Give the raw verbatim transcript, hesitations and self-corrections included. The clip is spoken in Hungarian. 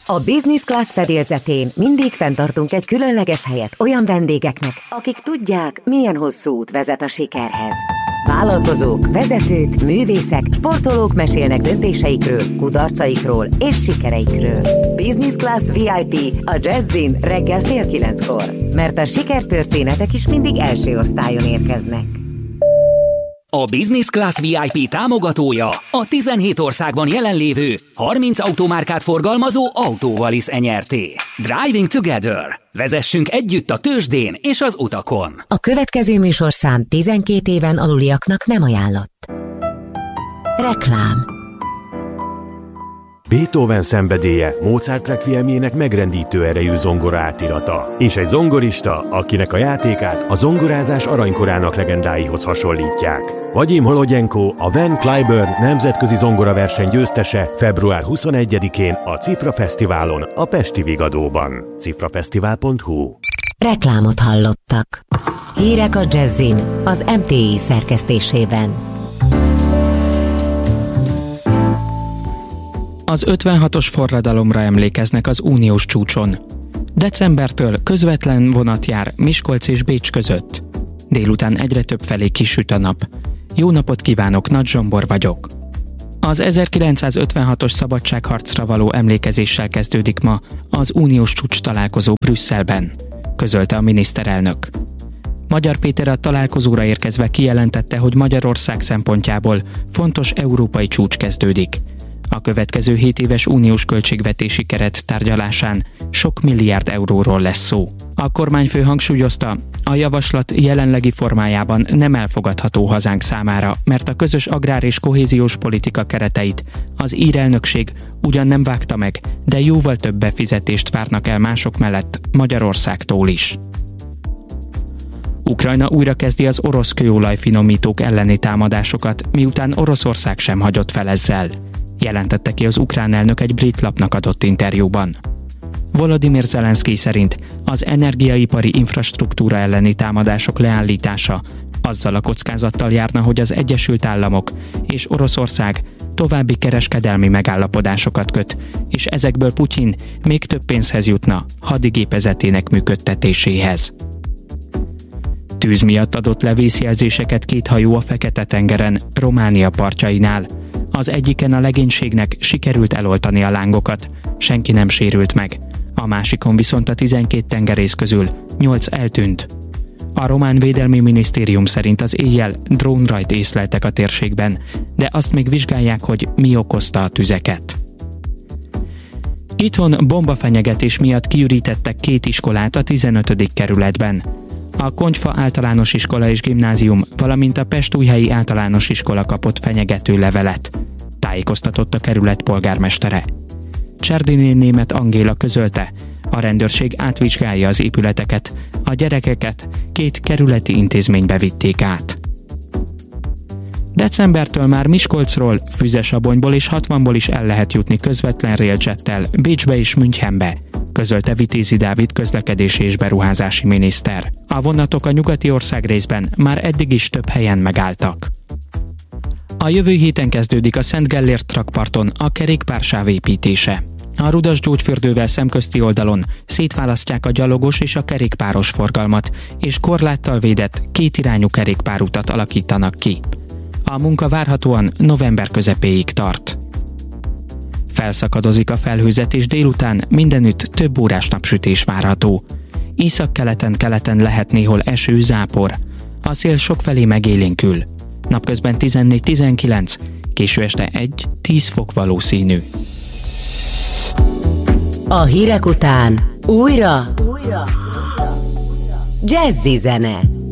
A Business Class fedélzetén mindig fenntartunk egy különleges helyet olyan vendégeknek, akik tudják, milyen hosszú út vezet a sikerhez. Vállalkozók, vezetők, művészek, sportolók mesélnek döntéseikről, kudarcaikról és sikereikről. Business Class vé i pé a Jazzin reggel fél kilenckor, mert a sikertörténetek is mindig első osztályon érkeznek. A Business Class vé i pé támogatója a tizenhét országban jelenlévő harminc automárkát forgalmazó Autovalis Enyerté. Driving Together. Vezessünk együtt a tőzsdén és az utakon. A következő műsorszám tizenkét éven aluliaknak nem ajánlott. Reklám. Beethoven szenvedélye Mozart requiemjének megrendítő erejű zongora átirata, és egy zongorista, akinek a játékát a zongorázás aranykorának legendáihoz hasonlítják. Vagyim Holodyenko, a Van Cliburn nemzetközi zongoraverseny győztese február huszonegyedikén a Cifra Fesztiválon, a Pesti Vigadóban. cifrafesztivál pont hu. Reklámot hallottak. Hírek a Jazzin, az em té i szerkesztésében. Az ötvenhatos forradalomra emlékeznek az uniós csúcson. Decembertől közvetlen vonat jár Miskolc és Bécs között. Délután egyre több felé kisüt a nap. Jó napot kívánok, Nagy Zsombor vagyok. Az ezerkilencszázötvenhatos szabadságharcra való emlékezéssel kezdődik ma az uniós csúcs találkozó Brüsszelben, közölte a miniszterelnök. Magyar Péter a találkozóra érkezve kijelentette, hogy Magyarország szempontjából fontos európai csúcs kezdődik. A következő hét éves uniós költségvetési keret tárgyalásán sok milliárd euróról lesz szó. A kormányfő hangsúlyozta, a javaslat jelenlegi formájában nem elfogadható hazánk számára, mert a közös agrár- és kohéziós politika kereteit az ír elnökség ugyan nem vágta meg, de jóval több befizetést várnak el mások mellett Magyarországtól is. Ukrajna újra kezdi az orosz kőolajfinomítók elleni támadásokat, miután Oroszország sem hagyott fel ezzel, jelentette ki az ukrán elnök egy brit lapnak adott interjúban. Volodymyr Zelenszkij szerint az energiaipari infrastruktúra elleni támadások leállítása azzal a kockázattal járna, hogy az Egyesült Államok és Oroszország további kereskedelmi megállapodásokat köt, és ezekből Putyin még több pénzhez jutna hadigépezetének működtetéséhez. Tűz miatt adott le vészjelzéseket két hajó a Fekete-tengeren, Románia partjainál. Az egyiken a legénységnek sikerült eloltani a lángokat, senki nem sérült meg. A másikon viszont a tizenkét tengerész közül nyolc eltűnt. A román védelmi minisztérium szerint az éjjel drónrajt észleltek a térségben, de azt még vizsgálják, hogy mi okozta a tüzeket. Itthon bombafenyegetés miatt kiürítettek két iskolát a tizenötödik kerületben. A Konyfa általános iskola és gimnázium, valamint a Pest-Újhelyi általános iskola kapott fenyegető levelet, tájékoztatott a kerület polgármestere. Cserdiné Német Angéla közölte, a rendőrség átvizsgálja az épületeket, a gyerekeket két kerületi intézménybe vitték át. Decembertől már Miskolcról, Füzesabonyból és hatvanból is el lehet jutni közvetlen railjettel Bécsbe és Münchenbe, közölte Vitézi Dávid közlekedési és beruházási miniszter. A vonatok a nyugati ország részben már eddig is több helyen megálltak. A jövő héten kezdődik a Szent Gellért rakparton a kerékpársáv építése. A Rudas gyógyfürdővel szemközti oldalon szétválasztják a gyalogos és a kerékpáros forgalmat, és korláttal védett kétirányú kerékpárutat alakítanak ki. A munka várhatóan november közepéig tart. Felszakadozik a felhőzet, és délután mindenütt több órás napsütés várható. Északkeleten keleten lehet néhol eső, zápor. A szél sokfelé megélénkül. Napközben tizennégy-tizenkilenc, késő este egy-tíz fok valószínű. A hírek után újra, újra. Jazzy zene.